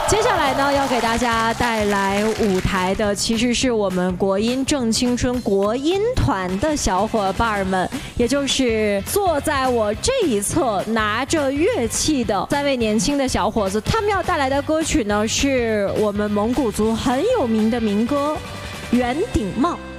接下来呢，要给大家带来舞台的，其实是我们国音正青春国音团的小伙伴们，也就是坐在我这一侧拿着乐器的3位年轻的小伙子。他们要带来的歌曲呢，是我们蒙古族很有名的民歌《圆顶帽》。